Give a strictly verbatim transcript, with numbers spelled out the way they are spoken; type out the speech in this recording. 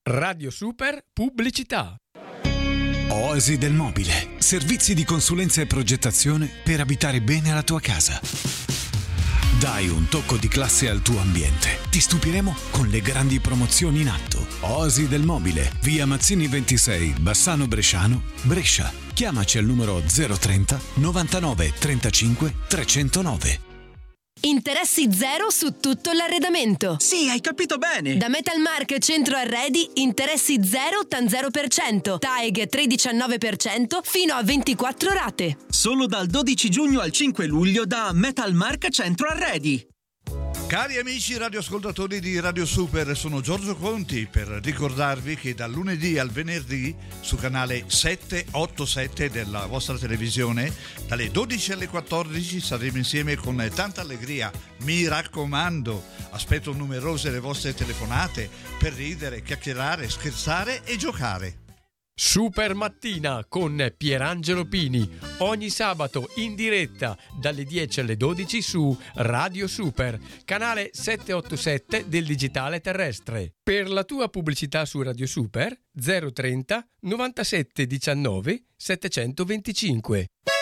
Radio Super Pubblicità. Oasi del Mobile. Servizi di consulenza e progettazione per abitare bene la tua casa. Dai un tocco di classe al tuo ambiente. Ti stupiremo con le grandi promozioni in atto. Oasi del Mobile, via Mazzini ventisei, Bassano Bresciano, Brescia. Chiamaci al numero zero trenta novantanove trentacinque trecentonove. Interessi zero su tutto l'arredamento. Sì, hai capito bene. Da Metalmark Centro Arredi, interessi zero tan zero per cento. T A E G tre virgola diciannove per cento fino a ventiquattro rate. Solo dal dodici giugno al cinque luglio da Metalmark Centro Arredi. Cari amici radioascoltatori di Radio Super, sono Giorgio Conti per ricordarvi che dal lunedì al venerdì su canale settecentoottantasette della vostra televisione dalle dodici alle quattordici saremo insieme con tanta allegria. Mi raccomando, aspetto numerose le vostre telefonate per ridere, chiacchierare, scherzare e giocare. Super Mattina con Pierangelo Pini, ogni sabato in diretta dalle dieci alle dodici su Radio Super, canale settecentoottantasette del digitale terrestre. Per la tua pubblicità su Radio Super zero trenta novantasette diciannove settecentoventicinque.